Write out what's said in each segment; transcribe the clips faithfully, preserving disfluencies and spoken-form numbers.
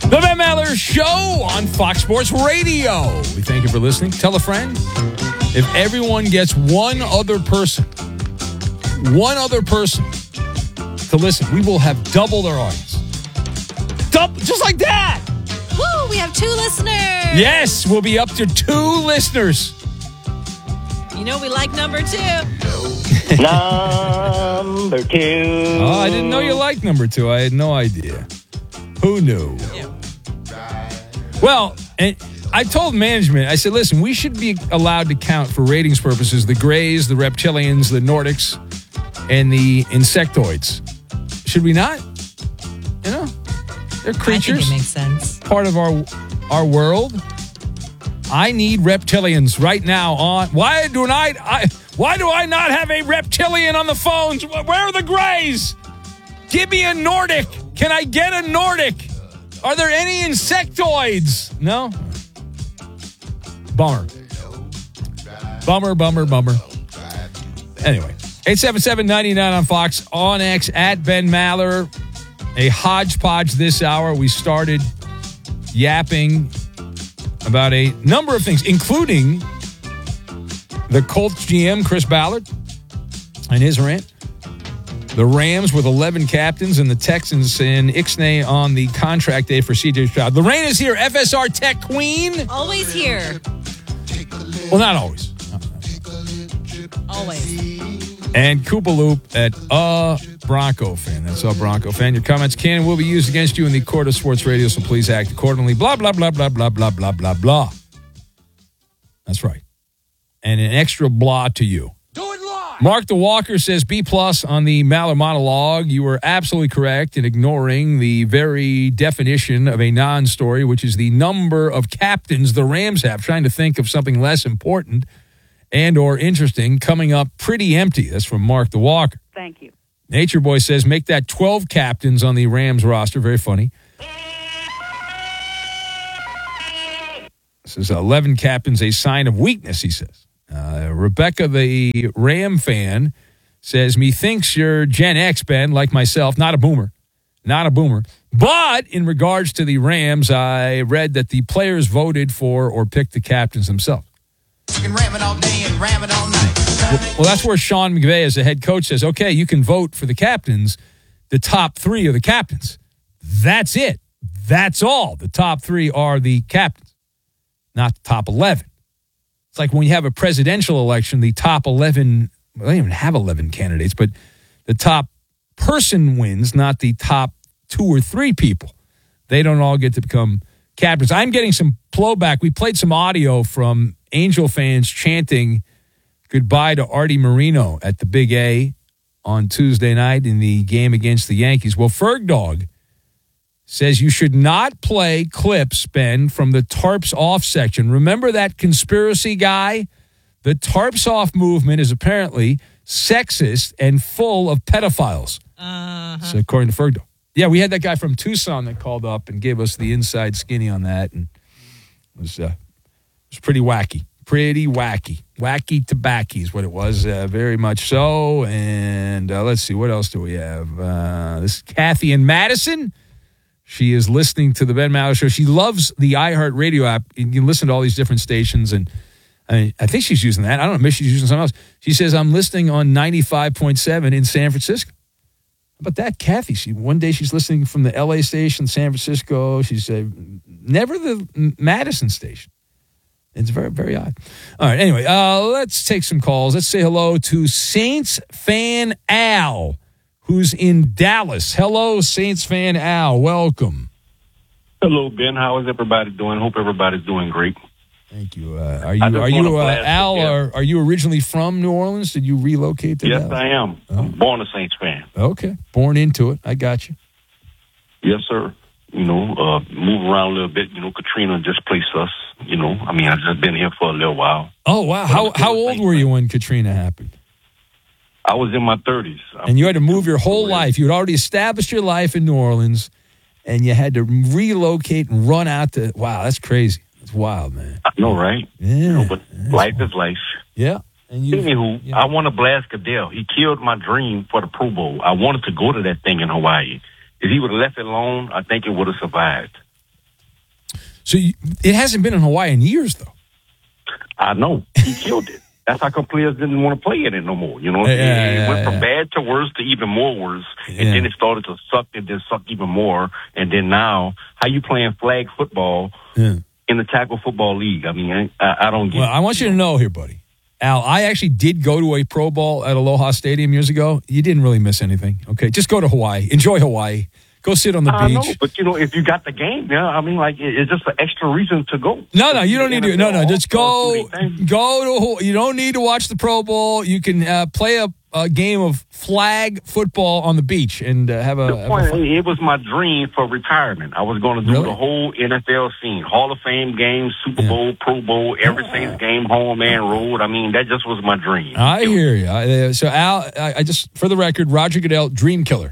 The Ben Maller Show on Fox Sports Radio. We thank you for listening. Tell a friend. If everyone gets one other person, one other person to listen, we will have doubled our audience. Double, just like that. Woo, we have two listeners. Yes, we'll be up to two listeners. You know we like number two. Number two. Oh, I didn't know you liked number two. I had no idea. Who knew? Yeah. Well, and I told management, I said, listen, we should be allowed to count for ratings purposes the Greys, the Reptilians, the Nordics, and the Insectoids. Should we not? You know, they're creatures. I think it makes sense. Part of our our world. I need reptilians right now on. Why do I, I why do I not have a reptilian on the phones? Where are the Greys? Give me a Nordic. Can I get a Nordic? Are there any insectoids? No? Bummer. Bummer, bummer, bummer. Anyway, eight seven seven, nine nine on Fox, on X, at Ben Maller. A hodgepodge this hour. We started yapping about a number of things, including the Colts G M, Chris Ballard, and his rant. The Rams with eleven captains and the Texans in Ixnay on the contract day for C J Stroud. Lorraine is here, F S R Tech Queen. Always here. Well, not always. Always. And Koopa Loop at a Bronco fan. That's a Bronco fan. Your comments can and will be used against you in the court of sports radio, so please act accordingly. Blah, blah, blah, blah, blah, blah, blah, blah, blah. That's right. And an extra blah to you. Mark the Walker says B plus on the Maller monologue. You were absolutely correct in ignoring the very definition of a non-story, which is the number of captains the Rams have. Trying to think of something less important and or interesting coming up pretty empty. That's from Mark the Walker. Thank you. Nature Boy says make that twelve captains on the Rams roster. Very funny. This is eleven captains, a sign of weakness, he says. Uh, Rebecca, the Ram fan, says, methinks you're Gen X, Ben, like myself. Not a boomer. Not a boomer. But in regards to the Rams, I read that the players voted for or picked the captains themselves. You can ram it all day and ram it all night. Well, well, that's where Sean McVay, as the head coach, says, okay, you can vote for the captains, the top three are the captains. That's it. That's all. The top three are the captains, not the top eleven. It's like when you have a presidential election, the top eleven, well, they don't even have eleven candidates, but the top person wins, not the top two or three people. They don't all get to become captains. I'm getting some blowback. We played some audio from Angel fans chanting goodbye to Artie Moreno at the Big A on Tuesday night in the game against the Yankees. Well, Ferg Dog says you should not play clips, Ben, from the Tarps Off section. Remember that conspiracy guy? The Tarps Off movement is apparently sexist and full of pedophiles. Uh-huh. So according to Ferg. Yeah, we had that guy from Tucson that called up and gave us the inside skinny on that, and it was, uh, it was pretty wacky. Pretty wacky. Wacky tobacco is what it was, uh, very much so. And uh, let's see, what else do we have? Uh, this is Kathy in Madison. She is listening to the Ben Maller Show. She loves the iHeartRadio app. You can listen to all these different stations, and I mean, I think she's using that. I don't know, maybe she's using something else. She says, I'm listening on ninety-five point seven in San Francisco. How about that, Kathy? She One day she's listening from the L A station, San Francisco. She's uh, never the Madison station. It's very, very odd. All right, anyway, uh, let's take some calls. Let's say hello to Saints fan Al, who's in Dallas. Hello, Saints fan Al. Welcome. Hello, Ben. How is everybody doing? Hope everybody's doing great. Thank you. Uh, are you, are you uh, Al, are, are you originally from New Orleans? Did you relocate to Yes, Dallas? I am. Oh. I'm born a Saints fan. Okay. Born into it. I got you. Yes, sir. You know, uh, move around a little bit. You know, Katrina displaced us. You know, I mean, I've just been here for a little while. Oh, wow. How how old were you when Katrina happened? I was in my thirties. And you had to move your whole life. You had already established your life in New Orleans, and you had to relocate and run out to, wow, that's crazy. It's wild, man. I know, right? Yeah. You know, but life is life. Yeah. And you, Anywho, yeah. I want to blast Goodell. He killed my dream for the Pro Bowl. I wanted to go to that thing in Hawaii. If he would have left it alone, I think it would have survived. So you, it hasn't been in Hawaii in years, though. I know. He killed it. That's how come players didn't want to play in it no more. You know, Yeah, it, yeah, it went from yeah. bad to worse to even more worse, and Yeah. then it started to suck and then suck even more. And then now, how you playing flag football Yeah. in the tackle football league? I mean, I, I don't get Well, it. I want you to know here, buddy. Al, I actually did go to a Pro Bowl at Aloha Stadium years ago. You didn't really miss anything, okay? Just go to Hawaii. Enjoy Hawaii. Go sit on the I know, beach. but you know, if you got the game, yeah, I mean, like it, it's just an extra reason to go. No, no, you don't need to. No, no, just go. All-star Go to. Hawaii. You don't need to watch the Pro Bowl. You can uh, play a, a game of flag football on the beach and uh, have a. The have a point, fun- it was my dream for retirement. I was going to do Really? the whole N F L scene, Hall of Fame games, Super Yeah. Bowl, Pro Bowl, every Saints game, home and road. I mean, that just was my dream. I hear you. I, uh, so Al, I, I just for the record, Roger Goodell, dream killer,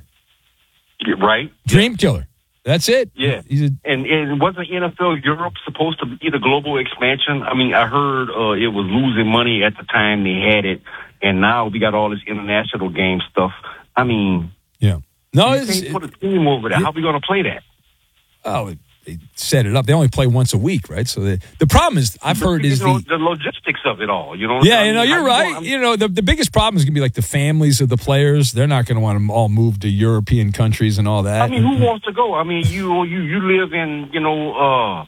Right? dream killer. That's it. Yeah. He's a, And, and wasn't N F L Europe supposed to be the global expansion? I mean, I heard uh, it was losing money at the time they had it, and now we got all this international game stuff. I mean, yeah. No, you it's, can't put a team over there. How are we going to play that? oh, they set it up. They only play once a week, right? So the the problem is, I've heard you is know, the the logistics of it all. You know, what yeah, I you know, mean? you're How right. gonna- You know, the the biggest problem is gonna be like the families of the players. They're not gonna want them all moved to European countries and all that. I mean, who wants to go? I mean, you you you live in, you know, uh,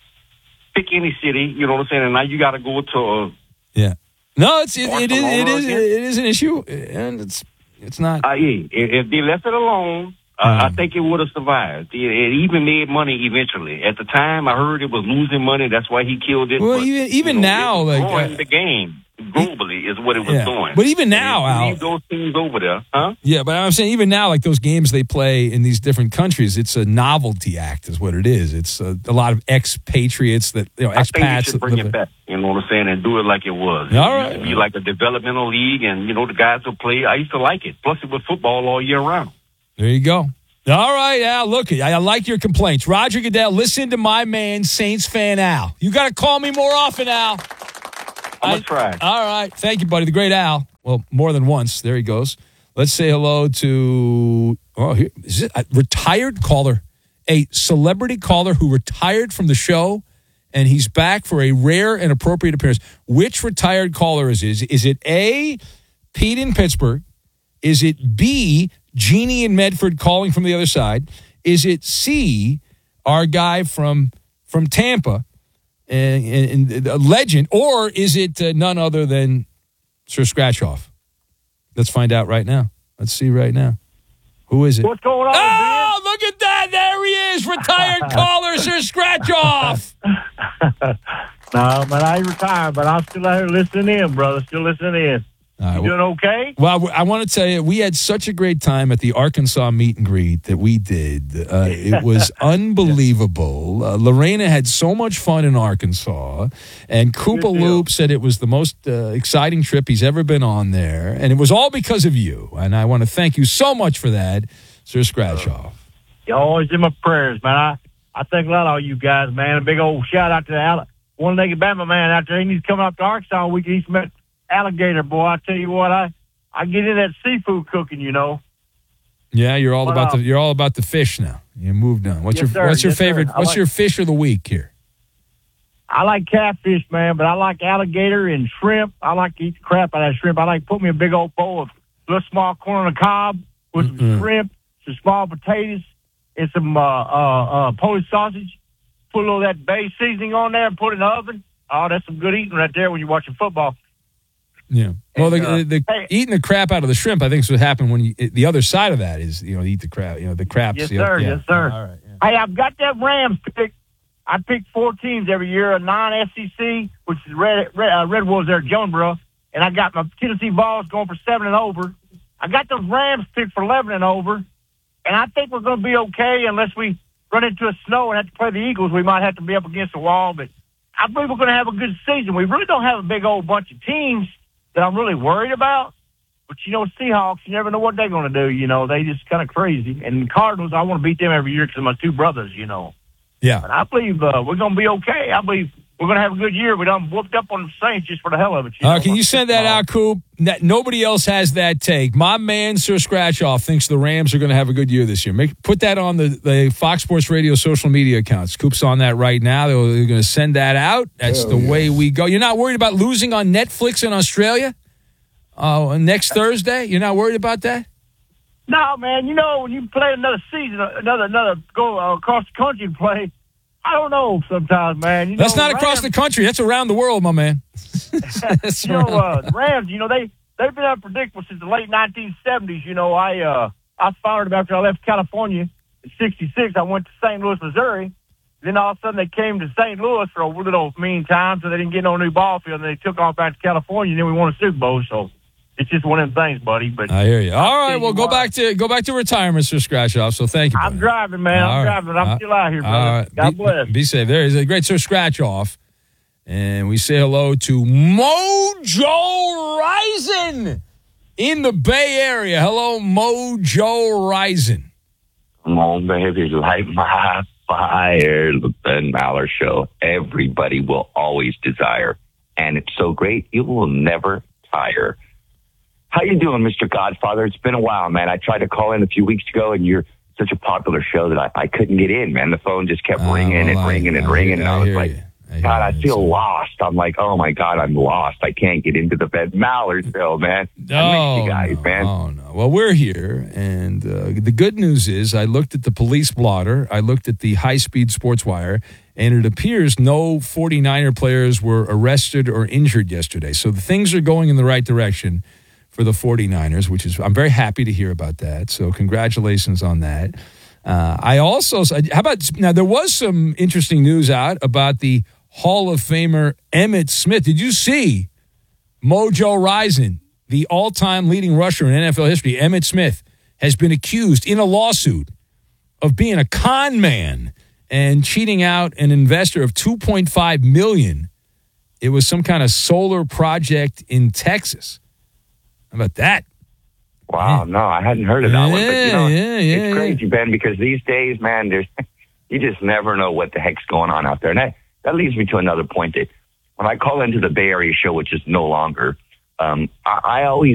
pick any city. You know what I'm saying? And now you got to go to. Uh, yeah. No, it's it, it is it Barcelona is again? it is an issue, and it's it's not. uh, yeah, if if they left it alone, uh, Mm. I think it would have survived. It, it even made money eventually. At the time, I heard it was losing money. That's why he killed it. Well, But, even- even you know, now, it was like, growing uh, the game globally is what it was Yeah. doing. But even And now, if you Al- leave those teams over there, huh? Yeah, but I'm saying even now, like those games they play in these different countries, it's a novelty act, is what it is. It's a, a lot of expatriates that you know I think you expats. should that bring live it there. back. You know what I'm saying, and do it like it was. All You- right. You like a developmental league, and you know the guys will play. I used to like it. Plus, it was football all year round. There you go. All right, Al. Look, I, I like your complaints. Roger Goodell, listen to my man, Saints fan Al. You got to call me more often, Al. I'm I- gonna try. All right. Thank you, buddy. The great Al. Well, more than once. There he goes. Let's say hello to oh, here, is it a retired caller, a celebrity caller who retired from the show, and he's back for a rare and appropriate appearance. Which retired caller is it? Is it A, Pete in Pittsburgh? Is it B, Jeannie in Medford calling from the other side? Is it C, our guy from from Tampa, and, and, and a legend? Or is it uh, none other than Sir Scratchoff? Let's find out right now. Let's see right now. Who is it? What's going on, Oh, look at that. There he is. Retired caller, Sir Scratchoff. Ben? No, man, I ain't retired, but I'm still out here listening in, brother. Still listening in. All right, You doing okay? Well, I want to tell you, we had such a great time at the Arkansas meet and greet that we did. Uh, it was unbelievable. Uh, Lorena had so much fun in Arkansas, and Koopa Good deal. Loop said it was the most uh, exciting trip he's ever been on there, and it was all because of you. And I want to thank you so much for that, Sir Scratchoff. You're always in my prayers, man. I, I think a lot of you guys, man. A big old shout out to the Al- one-legged Bama man out there. He's coming up to Arkansas week. He's met alligator, boy. I tell you what, I, I get in that seafood cooking, you know. Yeah, you're all What about up? the you're all about the fish now. You moved on. What's Yes, your sir. What's your Yes, sir. favorite I What's like- your fish of the week here? I like catfish, man, but I like alligator and shrimp. I like to eat the crap out of that shrimp. I like to put me a big old bowl of little small corn on the cob with some Mm-mm. shrimp, some small potatoes, and some uh, uh, uh, Polish sausage. Put a little of that bay seasoning on there and put it in the oven. Oh, that's some good eating right there when you're watching football. Yeah. Well, the, And, uh, the, the hey- eating the crap out of the shrimp, I think, is what happened when you, the other side of that is, you know, eat the crap, you know, the craps. Yes, the- sir. yeah. Yes, sir. All right. Yeah. Hey, I've got that Rams pick. I pick four teams every year, a non-S E C, which is Red Red, uh, Red Wolves there, Jonesboro, and I got my Tennessee Vols going for seven and over. I got those Rams picked for eleven and over, and I think we're going to be okay unless we run into a snow and have to play the Eagles. We might have to be up against the wall, but I believe we're going to have a good season. We really don't have a big old bunch of teams that I'm really worried about. But, you know, Seahawks, you never know what they're going to do. You know, they just kind of crazy. And the Cardinals, I want to beat them every year because of my two brothers, you know. Yeah. But I believe uh, we're going to be okay. I believe we're going to have a good year. We done whooped up on the Saints just for the hell of it. You Uh, know? can you send that out, Coop? That, nobody else has that take. My man, Sir Scratchoff, thinks the Rams are going to have a good year this year. Make Put that on the, the Fox Sports Radio social media accounts. Coop's on that right now. They're, they're going to send that out. That's Hell the yeah. way we go. You're not worried about losing on Netflix in Australia uh, next Thursday? You're not worried about that? No, man. You know, when you play another season, another another go uh, across the country and play, I don't know sometimes, man. You That's know, not across the country. That's around the world, my man. That's You know, around- uh, the Rams, you know, they, they've been unpredictable since the late nineteen seventies. You know, I uh, I fired them after I left California in sixty-six. I went to Saint Louis, Missouri. Then all of a sudden they came to Saint Louis for a little mean time, so they didn't get no new ball field, and they took off back to California, and then we won a Super Bowl. So it's just one of them things, buddy. But I hear you. All right, tell well, you go what. back to go back to retirement, Sir Scratchoff. So thank you. I'm brother. driving, man. All I'm right. driving. I'm Uh, still out here, brother. All right. God be, bless. Be safe. There is a great Sir Scratchoff. And we say hello to Mojo Rising in the Bay Area. Hello, Mojo Rising. Come on, baby, light my fire. The Ben Maller Show. Everybody will always desire. And it's so great, you will never tire. How you doing, Mister Godfather? It's been a while, man. I tried to call in a few weeks ago, and you're such a popular show that I, I couldn't get in, man. The phone just kept ringing Oh, and I- ringing and I ringing, hear- and I I was hear like, you. I hear God, I you. feel lost. I'm like, oh, my God, I'm lost. I can't get into the Ben Maller Show, man. I miss you guys, no, man. Oh, no. Well, we're here, and uh, the good news is I looked at the police blotter, I looked at the high-speed sports wire, and it appears no 49er players were arrested or injured yesterday. So the things are going in the right direction for the 49ers, which is, I'm very happy to hear about that. So congratulations on that. Uh, I also, how about, now there was some interesting news out about the Hall of Famer Emmitt Smith. Did you see Mojo Rising, the all-time leading rusher in N F L history, Emmitt Smith, has been accused in a lawsuit of being a con man and cheating out an investor of two point five million dollars. It was some kind of solar project in Texas. How about that? Wow, no, I hadn't heard of that one. But, you know, Yeah, yeah, yeah, it's crazy, Ben, because these days, man, there's you just never know what the heck's going on out there. And that, that leads me to another point that when I call into the Bay Area show, which is no longer, um, I, I always